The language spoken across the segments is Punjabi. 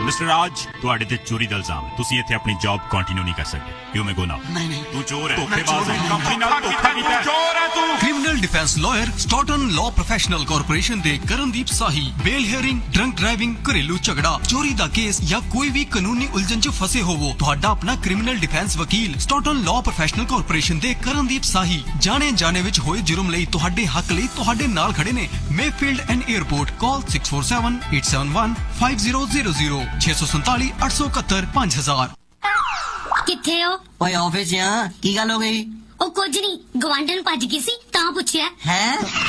ਮਿਸਟਰ ਰਾਜ, ਤੁਹਾਡੇ ਤੇ ਚੋਰੀ ਦਾ ਇਲਜ਼ਾਮ ਹੈ। ਤੁਸੀਂ ਇੱਥੇ ਆਪਣੀ ਜੌਬ ਕੰਟੀਨਿਊ ਨਹੀਂ ਕਰ ਸਕਦੇ। ਯੂ ਮੇ ਗੋ ਨਾਓ। ਨਹੀਂ ਤੂੰ ਚੋਰ ਹੈ, ਧੋਖੇਬਾਜ਼ ਹੈ, ਕੰਪਨੀ ਨਾਲ ਧੋਖਾ ਕੀਤਾ ਹੈ। ਚੋਰ ਹੈ ਤੂੰ। Criminal defence lawyer ਸਟਾਰਟਨ law professional corporation ਦੇ ਕਰਨਦੀਪ ਸਾਹੀ ਬੇਲ ਹੀਅਰਿੰਗ, ਡਰੰਕ ਡਰਾਈਵਿੰਗ, ਘਰੇਲੂ ਝਗੜਾ, ਚੋਰੀ ਦਾ ਕੇਸ ਜਾਂ ਕੋਈ ਵੀ ਕਾਨੂੰਨੀ ਉਲਝਣ 'ਚ ਫਸੇ ਹੋਵੋ, ਤੁਹਾਡਾ ਆਪਣਾ ਕ੍ਰਿਮੀਨਲ ਡਿਫੈਂਸ ਵਕੀਲ ਸਟਾਰਟਨ ਲਾਅ ਪ੍ਰੋਫੈਸ਼ਨਲ ਕਾਰਪੋਰੇਸ਼ਨ ਦੇ ਕਰਨਦੀਪ ਸਾਹੀ ਜਾਣੇ ਜਾਣੇ ਵਿੱਚ ਹੋਏ ਜੁਰਮ ਲਈ ਤੁਹਾਡੇ ਹੱਕ ਲਈ ਤੁਹਾਡੇ ਨਾਲ ਖੜੇ ਨੇ। ਮੇਫੀਲਡ ਐਂਡ 에ਅਰਪੋਰਟ ਕਾਲ 6478715000 647 871 5000। ਕਿੱਥੇ ਹੋ? ਓਏ ਆਫਿਸ ਆ। ਕੀ ਗੱਲ ਹੋ ਗਈ? ਉਹ ਕੁਝ ਨਹੀਂ, ਗਵਾਂਢਣ ਭੱਜ ਗਈ ਸੀ ਤਾਂ ਪੁੱਛਿਆ। ਹੈ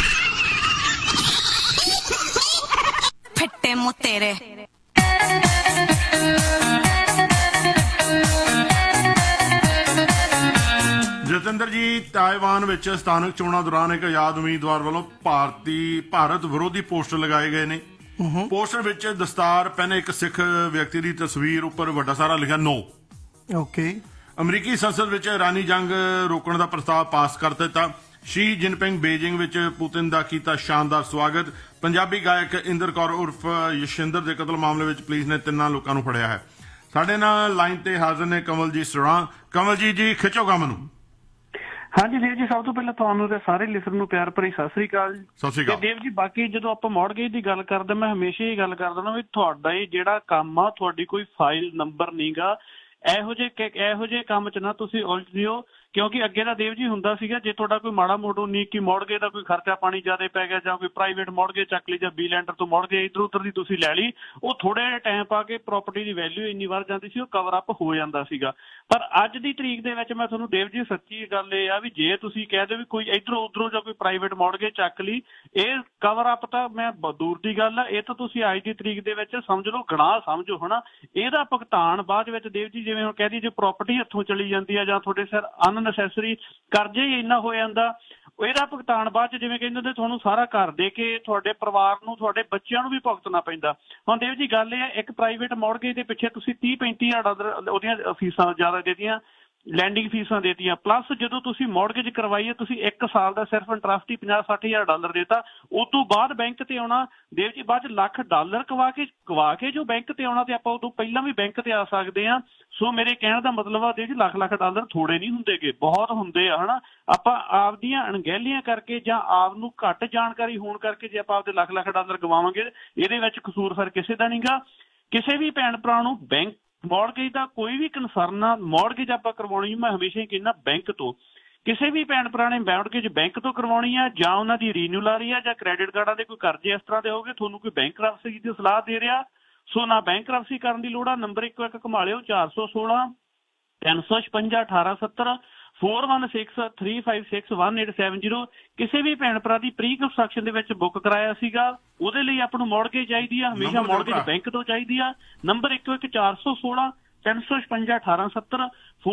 ਫਿੱਟੇ ਮੂੰਹ ਤੇਰੇ। ਜਤਿੰਦਰ ਜੀ, ਤਾਇਵਾਨ ਵਿੱਚ ਸਥਾਨਕ ਚੋਣਾਂ ਦੌਰਾਨ ਇੱਕ ਆਜ਼ਾਦ ਉਮੀਦਵਾਰ ਵੱਲੋਂ ਭਾਰਤ ਵਿਰੋਧੀ ਪੋਸਟਰ ਲਗਾਏ ਗਏ ਨੇ। ਪੋਸਟਰ ਵਿੱਚ ਦਸਤਾਰ ਪਹਿਨੇ ਇੱਕ ਸਿੱਖ ਵਿਅਕਤੀ ਦੀ ਤਸਵੀਰ ਉੱਪਰ ਵੱਡਾ ਸਾਰਾ ਲਿਖਿਆ ਨੋ। ਓਕੇ। ਅਮਰੀਕੀ ਸੰਸਦ ਵਿੱਚ ਇਰਾਨੀ ਜੰਗ ਰੋਕਣ ਦਾ ਪ੍ਰਸਤਾਵ ਪਾਸ ਕਰ ਦਿੱਤਾ। ਸ਼ੀ ਜਿਨਪਿੰਗ ਬੀਜਿੰਗ ਵਿੱਚ ਪੁਤਿਨ ਦਾ ਕੀਤਾ ਸ਼ਾਨਦਾਰ ਸਵਾਗਤ। ਪੰਜਾਬੀ ਗਾਇਕ ਇੰਦਰ ਕੌਰ ਉਰਫ ਯਸ਼ਿੰਦਰ ਦੇ ਕਤਲ ਮਾਮਲੇ ਵਿੱਚ ਪੁਲਿਸ ਨੇ 3 ਲੋਕਾਂ ਨੂੰ ਫੜਿਆ ਹੈ। ਸਾਡੇ ਨਾਲ ਲਾਈਨ ਤੇ ਹਾਜ਼ਰ ਨੇ ਕਮਲਜੀਤ ਸਰਾਂ। ਕਮਲਜੀਤ ਜੀ, ਖਿੱਚੋ ਕੰਮ ਨੂੰ। ਹਾਂਜੀ ਦੇਵ ਜੀ, ਸਭ ਤੋਂ ਪਹਿਲਾਂ ਤੁਹਾਨੂੰ ਤੇ ਸਾਰੇ ਲਿਸਨਰ ਨੂੰ ਪਿਆਰ ਭਰੀ ਸਤਿ ਸ੍ਰੀ ਅਕਾਲ ਜੀ। ਸਤਿ ਸ੍ਰੀ ਤੇ ਅਕਾਲ। ਦੇਵ ਜੀ, ਬਾਕੀ ਜਦੋਂ ਆਪਾਂ ਮੌਰਗੇਜ ਦੀ ਗੱਲ ਕਰਦੇ, ਮੈਂ ਹਮੇਸ਼ਾ ਹੀ ਗੱਲ ਕਰਦਾ ਨਾ ਵੀ ਤੁਹਾਡਾ ਇਹ ਜਿਹੜਾ ਕੰਮ ਆ, ਤੁਹਾਡੀ ਕੋਈ ਫਾਈਲ ਨੰਬਰ ਨਹੀਂਗਾ। ਇਹੋ ਜਿਹੇ ਕੰਮ 'ਚ ਨਾ ਤੁਸੀਂ ਉਲਝ ਜਿਓ, ਕਿਉਂਕਿ ਅੱਗੇ ਦਾ ਦੇਵ ਜੀ ਹੁੰਦਾ ਸੀਗਾ, ਜੇ ਤੁਹਾਡਾ ਕੋਈ ਮਾੜਾ ਮੋਟੋ ਨੀਕੀ ਮੌਰਗੇਜ ਦਾ ਕੋਈ ਖਰਚਾ ਪਾਣੀ ਜ਼ਿਆਦਾ ਪੈ ਗਿਆ ਜਾਂ ਕੋਈ ਪ੍ਰਾਈਵੇਟ ਮੌਰਗੇਜ ਚੱਕ ਲਈ ਜਾਂ ਬੀ ਲੈਂਡਰ ਤੋਂ ਮੌਰਗੇਜ ਇੱਧਰ ਉੱਧਰ ਦੀ ਤੁਸੀਂ ਲੈ ਲਈ, ਉਹ ਥੋੜੇ ਜਿਹੇ ਟਾਈਮ ਪਾ ਕੇ ਪ੍ਰਾਪਰਟੀ ਦੀ ਵੈਲਿਊ ਇੰਨੀ ਵੱਧ ਜਾਂਦੀ ਸੀ, ਉਹ ਕਵਰ ਅਪ ਹੋ ਜਾਂਦਾ ਸੀਗਾ। ਪਰ ਅੱਜ ਦੀ ਤਰੀਕ ਦੇ ਵਿੱਚ ਮੈਂ ਤੁਹਾਨੂੰ ਦੇਵ ਜੀ ਸੱਚੀ ਗੱਲ ਇਹ ਆ ਵੀ ਜੇ ਤੁਸੀਂ ਕਹਿ ਦਿਓ ਵੀ ਕੋਈ ਇੱਧਰੋਂ ਉੱਧਰੋਂ ਜਾਂ ਕੋਈ ਪ੍ਰਾਈਵੇਟ ਮੌਰਗੇਜ ਚੱਕ ਲਈ, ਇਹ ਕਵਰ ਅਪ ਤਾਂ ਮੈਂ ਦੂਰ ਦੀ ਗੱਲ ਆ, ਇਹ ਤਾਂ ਤੁਸੀਂ ਅੱਜ ਦੀ ਤਰੀਕ ਦੇ ਵਿੱਚ ਸਮਝ ਲਓ ਗੁਨਾਹ ਸਮਝੋ ਹਨਾ। ਇਹਦਾ ਭੁਗਤਾਨ ਬਾਅਦ ਵਿੱਚ ਦੇਵ ਜੀ, ਜਿਵੇਂ ਹੁਣ ਕਹਿ ਦਈਏ ਜੇ ਪ੍ਰਾਪਰਟੀ ਹੱਥੋਂ ਚਲੀ ਜਾਂਦੀ ਆ ਜਾਂ ਤੁਹਾਡੇ ਸਿਰ ਅਨਨੈਸੈਸਰੀ ਕਰਜ਼ੇ ਹੀ ਇੰਨਾ ਹੋ ਜਾਂਦਾ, ਇਹਦਾ ਭੁਗਤਾਨ ਬਾਅਦ 'ਚ ਜਿਵੇਂ ਕਹਿੰਦੇ ਹੁੰਦੇ ਤੁਹਾਨੂੰ ਸਾਰਾ ਘਰ ਦੇ ਕੇ ਤੁਹਾਡੇ ਪਰਿਵਾਰ ਨੂੰ, ਤੁਹਾਡੇ ਬੱਚਿਆਂ ਨੂੰ ਵੀ ਭੁਗਤਣਾ ਪੈਂਦਾ। ਹੁਣ ਦੇਵ ਜੀ ਗੱਲ ਇਹ ਹੈ, ਇੱਕ ਪ੍ਰਾਈਵੇਟ ਮੌਰਗੇਜ ਦੇ ਪਿੱਛੇ ਤੁਸੀਂ 30-35 ਹਜ਼ਾਰ ਉਹਦੀਆਂ ਫੀਸਾਂ ਜ਼ਿਆਦਾ ਦੇਤੀਆਂ, ਲੈਂਡਿੰਗ ਫੀਸਾਂ ਦੇਤੀਆਂ, ਪਲੱਸ ਜਦੋਂ ਤੁਸੀਂ ਮੌਰਗੇਜ ਕਰਵਾਈ ਹੈ ਤੁਸੀਂ 1 ਸਾਲ ਦਾ ਸਿਰਫ ਇੰਟਰਸਟ ਹੀ $50-60 ਹਜ਼ਾਰ ਦੇਤਾ। ਉਸ ਤੋਂ ਬਾਅਦ ਬੈਂਕ ਤੇ ਆਉਣਾ ਦੇਵ ਜੀ, ਬਾਅਦ 'ਚ $1,00,000 ਕਵਾ ਕੇ ਜੋ ਬੈਂਕ ਤੇ ਆਉਣਾ, ਤੇ ਆਪਾਂ ਉਦੋਂ ਪਹਿਲਾਂ ਵੀ ਬੈਂਕ ਤੇ ਆ ਸਕਦੇ ਹਾਂ। ਸੋ ਮੇਰੇ ਕਹਿਣ ਦਾ ਮਤਲਬ ਆ ਦੇਵ ਜੀ, $1,00,000 ਥੋੜੇ ਨਹੀਂ ਹੁੰਦੇਗੇ, ਬਹੁਤ ਹੁੰਦੇ ਆ ਹਨਾ। ਆਪਾਂ ਆਪਦੀਆਂ ਅਣਗਹਿਲੀਆਂ ਕਰਕੇ ਜਾਂ ਆਪ ਨੂੰ ਘੱਟ ਜਾਣਕਾਰੀ ਹੋਣ ਕਰਕੇ ਜੇ ਆਪਾਂ ਆਪਦੇ $1,00,000 ਗਵਾਵਾਂਗੇ, ਇਹਦੇ ਵਿੱਚ ਕਸੂਰ ਫਿਰ ਕਿਸੇ ਦਾ ਨਹੀਂਗਾ। ਕਿਸੇ ਵੀ ਭੈਣ ਭਰਾ ਨੂੰ ਬੈਂਕ ਮੌਰਗੇਜ ਦਾ ਕੋਈ ਵੀ ਕੰਸਰਨ ਆ, ਮੌਰਗੇਜ ਆਪਾਂ ਕਰਵਾਉਣੀ, ਮੈਂ ਹਮੇਸ਼ਾ ਹੀ ਕਹਿੰਦਾ ਬੈਂਕ ਤੋਂ। ਕਿਸੇ ਵੀ ਭੈਣ ਭਰਾ ਨੇ ਮੌਰਗੇਜ ਬੈਂਕ ਤੋਂ ਕਰਵਾਉਣੀ ਆ ਜਾਂ ਉਹਨਾਂ ਦੀ ਰੀਨਿਊਲ ਆ ਰਹੀ ਆ ਜਾਂ ਕ੍ਰੈਡਿਟ ਕਾਰਡਾਂ ਦੇ ਕੋਈ ਕਰਜ਼ੇ ਇਸ ਤਰ੍ਹਾਂ ਦੇ ਹੋਗੇ, ਤੁਹਾਨੂੰ ਕੋਈ ਬੈਂਕਰਪਸੀ ਦੀ ਸਲਾਹ ਦੇ ਰਿਹਾ, ਸੋ ਨਾ ਬੈਂਕਰਪਸੀ ਕਰਨ ਦੀ ਲੋੜ ਆ। ਨੰਬਰ 1 ਘੁਮਾ ਲਿਓ 416-356-1870 4163561870। ਕਿਸੇ ਵੀ ਭੈਣ ਭਰਾ ਦੀ ਪ੍ਰੀ ਕੰਸਟਰਕਸ਼ਨ ਦੇ ਵਿੱਚ ਬੁੱਕ ਕਰਾਇਆ ਸੀਗਾ, ਉਹਦੇ ਲਈ ਆਪਾਂ ਨੂੰ ਮੌਰਗੇਜ ਚਾਹੀਦੀ ਆ, ਹਮੇਸ਼ਾ ਮੌਰਗੇਜ ਬੈਂਕ ਤੋਂ ਚਾਹੀਦੀ ਆ। ਨੰਬਰ 1-416-356-1870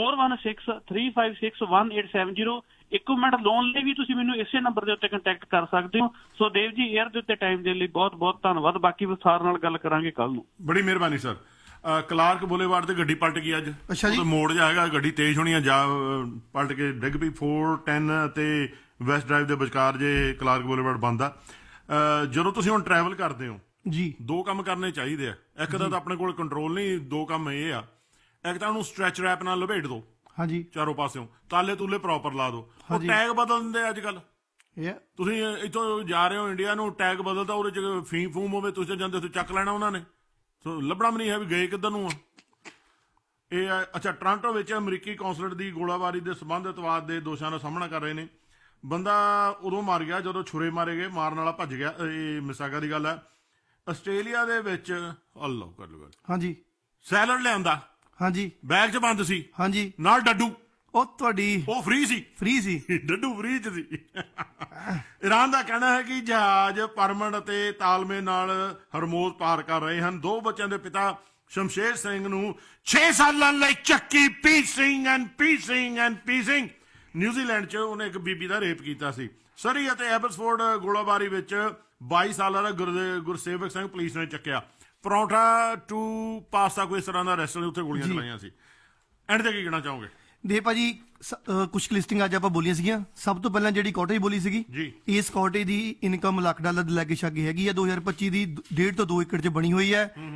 4163561870। 1 ਮਿੰਟ ਲੋਨ ਲਈ ਵੀ ਤੁਸੀਂ ਮੈਨੂੰ ਇਸੇ ਨੰਬਰ ਦੇ ਉੱਤੇ ਕੰਟੈਕਟ ਕਰ ਸਕਦੇ ਹੋ। ਸੋ ਦੇਵ ਜੀ, 에ਅਰ ਦੇ ਉੱਤੇ ਟਾਈਮ ਦੇਣ ਲਈ ਬਹੁਤ ਬਹੁਤ ਧੰਨਵਾਦ। ਬਾਕੀ ਵਿਸਥਾਰ ਨਾਲ ਗੱਲ ਕਰਾਂਗੇ ਕੱਲ ਨੂੰ। ਬੜੀ ਮਿਹਰਬਾਨੀ ਸਰ। ਕਲਾਰਕ ਬੁਲੇਵਾਰਡ ਤੇ ਗੱਡੀ ਪਲਟ ਗਈ ਅੱਜ। ਅੱਛਾ ਜੀ। ਮੋੜ ਜਾ ਹੈਗਾ, ਗੱਡੀ ਤੇਜ਼ ਹੋਣੀ ਆ, ਜਾ ਪਲਟ ਕੇ ਡਿੱਗ ਪਈ। 410 ਤੇ ਵੈਸਟ ਡਰਾਈਵ ਦੇ ਵਿਚਕਾਰ ਜੇ ਕਲਾਰਕ ਬੁਲੇਵਾਰਡ ਬੰਦ ਆ। ਜਦੋਂ ਤੁਸੀਂ ਹੁਣ ਟਰੈਵਲ ਕਰਦੇ ਹੋ ਜੀ, 2 ਕੰਮ ਕਰਨੇ ਚਾਹੀਦੇ ਆ। ਇੱਕ ਤਾਂ ਆਪਣੇ ਕੋਲ ਕੰਟਰੋਲ ਨਹੀਂ, 2 ਕੰਮ ਇਹ ਆ, ਇੱਕ ਤਾਂ ਉਹਨੂੰ ਸਟ੍ਰੈਚ ਰੈਪ ਨਾਲ ਲਪੇਟ ਦਿਓ ਹਾਂਜੀ, ਚਾਰੋਂ ਪਾਸਿਓਂ, ਤਾਲੇ ਤੂਲੇ ਪ੍ਰੋਪਰ ਲਾ ਦਿਓ। ਉਹ ਟੈਗ ਬਦਲ ਦਿੰਦੇ ਅੱਜ ਕੱਲ। ਤੁਸੀਂ ਇੱਥੋਂ ਜਾ ਰਹੇ ਹੋ ਇੰਡੀਆ ਨੂੰ, ਟੈਗ ਬਦਲਦਾ, ਉਹਦੇ ਚ ਫੀਮ ਫੂਮ ਹੋਵੇ, ਤੁਸੀਂ ਜਾਂਦੇ ਉੱਥੇ ਚੱਕ ਲੈਣਾ ਉਹਨਾਂ ਨੇ, ਲੱਭਣਾ ਵੀ ਨਹੀਂ ਹੈ ਵੀ ਗਏ ਕਿੱਧਰ ਨੂੰ ਆ ਇਹ। ਅੱਛਾ, ਟੋਰਾਂਟੋ ਵਿੱਚ ਅਮਰੀਕੀ ਕੌਂਸਲੇਟ ਦੀ ਗੋਲਾਬਾਰੀ ਦੇ ਸੰਬੰਧਿਤਵਾਦ ਦੇ ਦੋਸ਼ਾਂ ਦਾ ਸਾਹਮਣਾ ਕਰ ਰਹੇ ਨੇ। ਬੰਦਾ ਉਦੋਂ ਮਾਰ ਗਿਆ ਜਦੋਂ ਛੁਰੇ ਮਾਰੇ ਗਏ, ਮਾਰਨ ਵਾਲਾ ਭੱਜ ਗਿਆ। ਇਹ ਮਿਸਾਗਾ ਦੀ ਗੱਲ ਹੈ। ਆਸਟ੍ਰੇਲੀਆ ਦੇ ਵਿੱਚ ਅੱਲਾਹ ਕਰ ਲਓ ਹਾਂਜੀ, ਸੈਲਡ ਲਿਆਂਦਾ, ਹਾਂਜੀ, ਬੈਗ 'ਚ ਬੰਦ ਸੀ, ਹਾਂਜੀ, ਨਾਲ ਡੱਡੂ, ਉਹ ਫ੍ਰੀ ਸੀ ਡੱਡੂ ਫ੍ਰੀ 'ਚ ਸੀ। ਈਰਾਨ ਦਾ ਕਹਿਣਾ ਹੈ ਕਿ ਜਹਾਜ਼ ਪਰਮਨ ਅਤੇ ਤਾਲਮੇ ਨਾਲ ਹਰਮੋਜ਼ ਪਾਰ ਕਰ ਰਹੇ ਹਨ। 2 ਬੱਚਿਆਂ ਦੇ ਪਿਤਾ ਸ਼ਮਸ਼ੇਰ ਸਿੰਘ ਨੂੰ 6 ਸਾਲਾਂ ਲਈ ਚੱਕੀ ਪੀਸਿੰਗ। ਨਿਊਜ਼ੀਲੈਂਡ 'ਚ ਉਹਨੇ ਇੱਕ ਬੀਬੀ ਦਾ ਰੇਪ ਕੀਤਾ ਸੀ। ਸਰੀ ਅਤੇ ਐਬਸਫੋਰਡ ਗੋਲਾਬਾਰੀ ਵਿੱਚ 22 ਸਾਲਾਂ ਦਾ ਗੁਰਸੇਵਕ ਸਿੰਘ ਪੁਲਿਸ ਨੇ ਚੱਕਿਆ। ਪਰੌਂਠਾ ਟੂ ਪਾਸਤਾ ਕੋਈ ਇਸ ਤਰ੍ਹਾਂ ਦਾ ਰੈਸਟੋਰੈਂਟ, ਉੱਥੇ ਗੋਲੀਆਂ ਚਲਾਈਆਂ ਸੀ। ਐਂਡ ਤੇ ਕੀ ਕਹਿਣਾ ਚਾਹੋਗੇ? ਦੇ ਭਾਜੀ, ਕੁਛ ਲਿਸਟਿੰਗ ਅੱਜ ਆਪਾਂ ਬੋਲੀਆਂ ਸੀਗੀਆਂ। ਸਭ ਤੋਂ ਪਹਿਲਾਂ ਜਿਹੜੀ ਕਾਟੇਜ ਬੋਲੀ ਸੀਗੀ, ਇਸ ਕਾਟੇਜ ਦੀ ਇਨਕਮ $1,00,000 ਦੇ ਲਾਗੇ ਛਾਗੇ ਹੈਗੀ ਆ। 2025 ਦੀ 1.5 ਤੋਂ 2 ਏਕੜ 'ਚ ਬਣੀ ਹੋਈ ਹੈ।